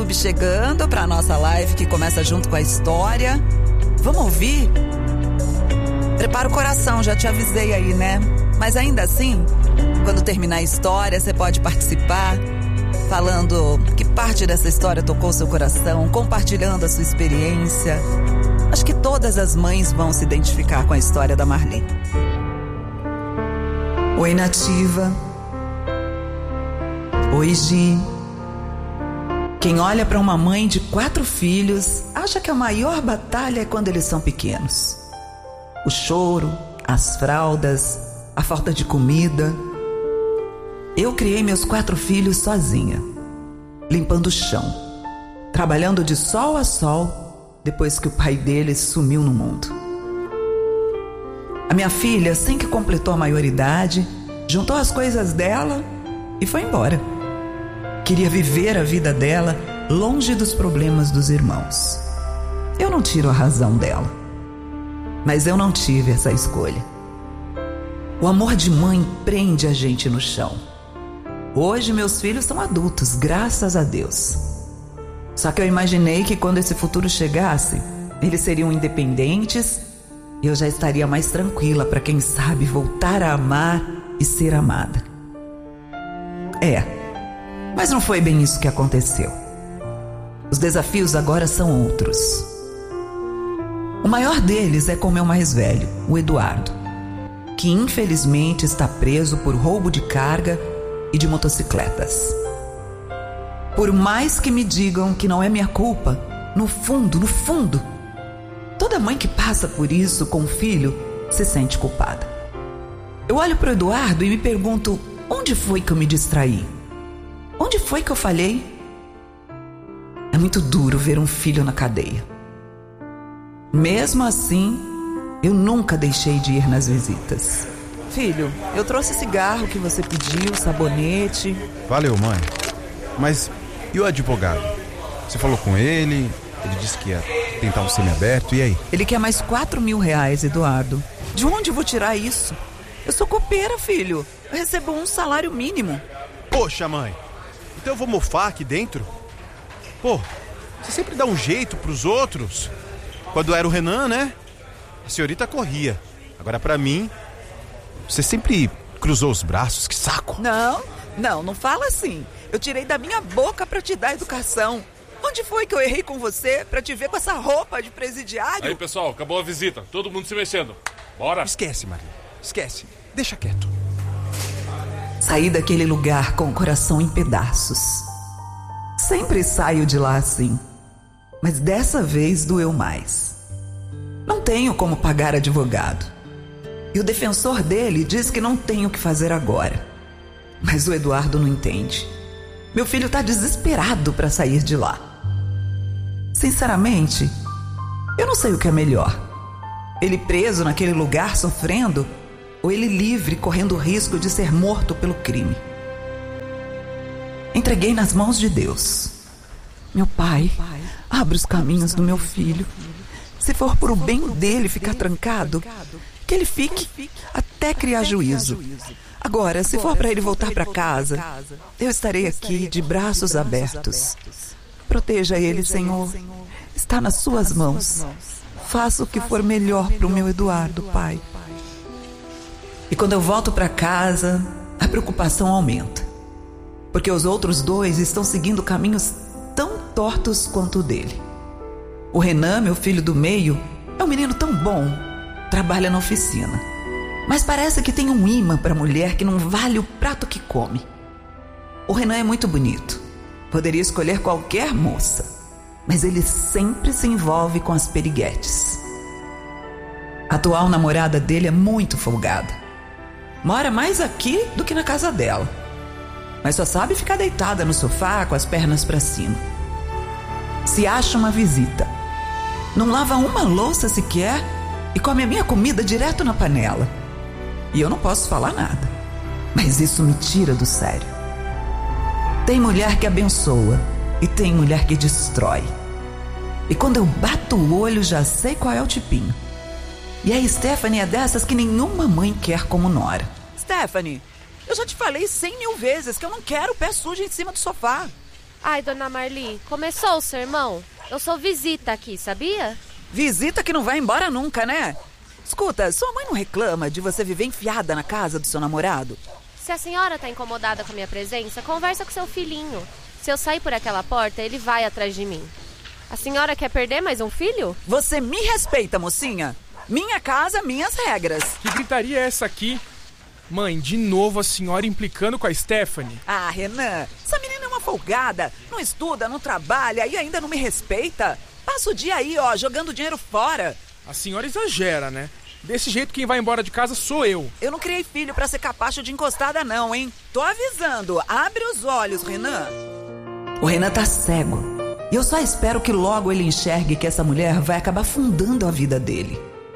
YouTube chegando para a nossa live que começa junto com a história. Vamos ouvir? Prepara o coração, já te avisei aí, né? Mas ainda assim, quando terminar a história, você pode participar, falando que parte dessa história tocou seu coração, compartilhando a sua experiência. Acho que todas as mães vão se identificar com a história da Marli. Oi, Nativa. Oi, Gi. Quem olha para uma mãe de 4 filhos acha que a maior batalha é quando eles são pequenos. O choro, as fraldas, a falta de comida. Eu criei meus 4 filhos sozinha, limpando o chão, trabalhando de sol a sol depois que o pai deles sumiu no mundo. A minha filha, assim que completou a maioridade, juntou as coisas dela e foi embora. Queria viver a vida dela longe dos problemas dos irmãos. Eu não tiro a razão dela, mas eu não tive essa escolha. O amor de mãe prende a gente no chão. Hoje meus filhos são adultos, graças a Deus. Só que eu imaginei que quando esse futuro chegasse, eles seriam independentes e eu já estaria mais tranquila para, quem sabe, voltar a amar e ser amada. Mas não foi bem isso que aconteceu. Os desafios agora são outros. O maior deles é com meu mais velho, o Eduardo, que infelizmente está preso por roubo de carga e de motocicletas. Por mais que me digam que não é minha culpa, no fundo, toda mãe que passa por isso com o filho se sente culpada. Eu olho para o Eduardo e me pergunto: onde foi que eu me distraí? Onde foi que eu falhei? É muito duro ver um filho na cadeia. Mesmo assim, eu nunca deixei de ir nas visitas. Filho, eu trouxe cigarro que você pediu, sabonete. Valeu, mãe. Mas e o advogado? Você falou com ele? Ele disse que ia tentar um semiaberto, e aí? Ele quer mais R$4.000, Eduardo. De onde eu vou tirar isso? Eu sou copeira, filho. Eu recebo um salário mínimo. Poxa, mãe. Então eu vou mofar aqui dentro? Pô, você sempre dá um jeito pros outros. Quando era o Renan, né? A senhorita corria. Agora pra mim, você sempre cruzou os braços, que saco. Não fala assim. Eu tirei da minha boca pra te dar educação. Onde foi que eu errei com você pra te ver com essa roupa de presidiário? Aí, pessoal, acabou a visita. Todo mundo se mexendo. Bora. Esquece, Maria. Esquece. Deixa quieto. Saí daquele lugar com o coração em pedaços. Sempre saio de lá assim, mas dessa vez doeu mais. Não tenho como pagar advogado. E o defensor dele diz que não tenho o que fazer agora. Mas o Eduardo não entende. Meu filho está desesperado para sair de lá. Sinceramente, eu não sei o que é melhor. Ele preso naquele lugar sofrendo, ou ele livre, correndo o risco de ser morto pelo crime. Entreguei nas mãos de Deus. Meu pai, abre os caminhos do meu filho. Se for por o bem dele ficar trancado, que ele fique até criar juízo. Agora, se for para ele voltar para casa, eu estarei aqui de braços abertos. Proteja ele, Senhor. Está nas suas mãos. Faça o que for melhor para o meu Eduardo, Pai. E quando eu volto para casa, a preocupação aumenta. Porque os outros 2 estão seguindo caminhos tão tortos quanto o dele. O Renan, meu filho do meio, é um menino tão bom, trabalha na oficina. Mas parece que tem um imã para mulher que não vale o prato que come. O Renan é muito bonito. Poderia escolher qualquer moça, mas ele sempre se envolve com as periguetes. A atual namorada dele é muito folgada. Mora mais aqui do que na casa dela, mas só sabe ficar deitada no sofá com as pernas para cima. Se acha uma visita, não lava uma louça sequer e come a minha comida direto na panela. E eu não posso falar nada, mas isso me tira do sério. Tem mulher que abençoa e tem mulher que destrói. E quando eu bato o olho já sei qual é o tipinho. E a Stephanie é dessas que nenhuma mãe quer como nora. Stephanie, eu já te falei 100.000 vezes que eu não quero o pé sujo em cima do sofá. Ai, dona Marli, começou o sermão? Eu sou visita aqui, sabia? Visita que não vai embora nunca, né? Escuta, sua mãe não reclama de você viver enfiada na casa do seu namorado? Se a senhora tá incomodada com a minha presença, conversa com seu filhinho. Se eu sair por aquela porta, ele vai atrás de mim. A senhora quer perder mais um filho? Você me respeita, mocinha. Minha casa, minhas regras. Que gritaria é essa aqui? Mãe, de novo a senhora implicando com a Stephanie. Ah, Renan, essa menina é uma folgada. Não estuda, não trabalha e ainda não me respeita. Passa o dia aí, ó, jogando dinheiro fora. A senhora exagera, né? Desse jeito quem vai embora de casa sou eu. Eu não criei filho pra ser capacho de encostada não, hein? Tô avisando, abre os olhos, Renan. O Renan tá cego. E eu só espero que logo ele enxergue que essa mulher vai acabar afundando a vida dele.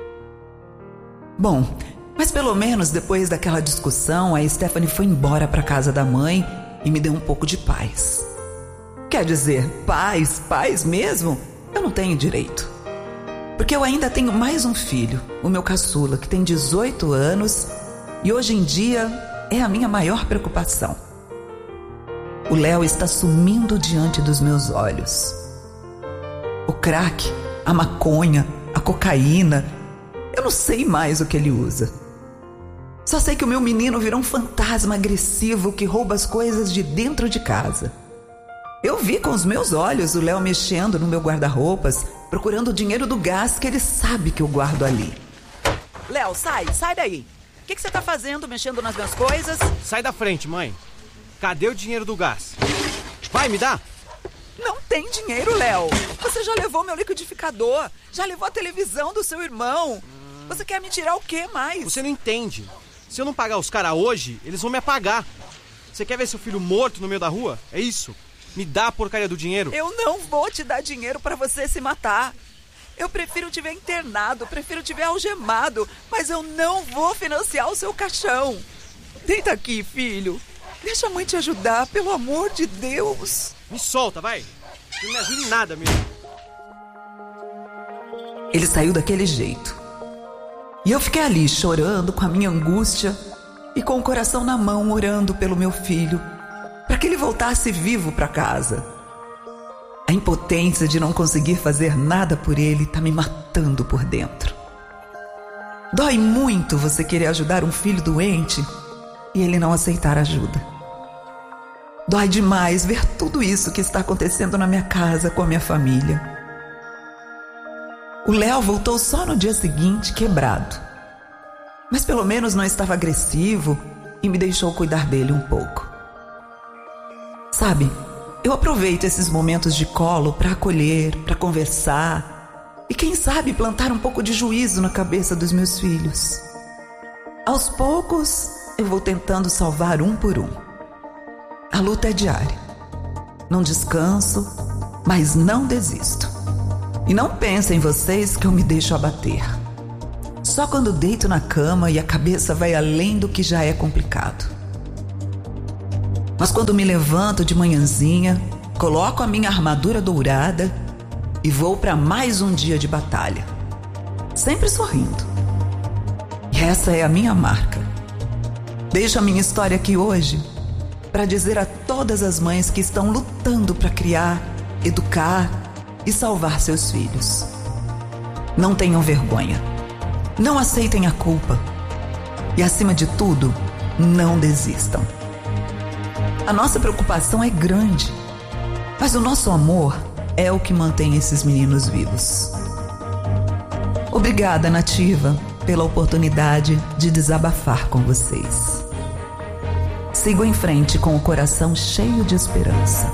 Bom, mas pelo menos depois daquela discussão, a Stephanie foi embora pra casa da mãe e me deu um pouco de paz. Quer dizer, paz mesmo? Eu não tenho direito. Porque eu ainda tenho mais um filho, o meu caçula, que tem 18 anos e hoje em dia é a minha maior preocupação. O Léo está sumindo diante dos meus olhos. O crack, a maconha, a cocaína, eu não sei mais o que ele usa. Só sei que o meu menino virou um fantasma agressivo que rouba as coisas de dentro de casa. Eu vi com os meus olhos o Léo mexendo no meu guarda-roupas, procurando o dinheiro do gás que ele sabe que eu guardo ali. Léo, sai daí. O que você tá fazendo mexendo nas minhas coisas? Sai da frente, mãe. Cadê o dinheiro do gás? Vai, me dá! Não tem dinheiro, Léo. Você já levou meu liquidificador, já levou a televisão do seu irmão. Você quer me tirar o quê mais? Você não entende. Se eu não pagar os caras hoje, eles vão me apagar. Você quer ver seu filho morto no meio da rua? É isso. Me dá a porcaria do dinheiro. Eu não vou te dar dinheiro pra você se matar. Eu prefiro te ver internado, prefiro te ver algemado, mas eu não vou financiar o seu caixão. Deita aqui, filho. Deixa a mãe te ajudar, pelo amor de Deus. Me solta, vai. Não me ajuda em nada mesmo. Ele saiu daquele jeito. E eu fiquei ali chorando com a minha angústia e com o coração na mão orando pelo meu filho, para que ele voltasse vivo para casa. A impotência de não conseguir fazer nada por ele tá me matando por dentro. Dói muito você querer ajudar um filho doente e ele não aceitar ajuda. Dói demais ver tudo isso que está acontecendo na minha casa com a minha família. O Léo voltou só no dia seguinte quebrado. Mas pelo menos não estava agressivo e me deixou cuidar dele um pouco. Sabe, eu aproveito esses momentos de colo para acolher, para conversar e quem sabe plantar um pouco de juízo na cabeça dos meus filhos. Aos poucos eu vou tentando salvar um por um. A luta é diária. Não descanso, mas não desisto. E não pensem vocês que eu me deixo abater. Só quando deito na cama e a cabeça vai além do que já é complicado. Mas quando me levanto de manhãzinha, coloco a minha armadura dourada e vou para mais um dia de batalha. Sempre sorrindo. E essa é a minha marca. Deixo a minha história aqui hoje para dizer a todas as mães que estão lutando para criar, educar e salvar seus filhos. Não tenham vergonha. Não aceitem a culpa. E, acima de tudo, não desistam. A nossa preocupação é grande, mas o nosso amor é o que mantém esses meninos vivos. Obrigada, Nativa, pela oportunidade de desabafar com vocês. Sigo em frente com o coração cheio de esperança.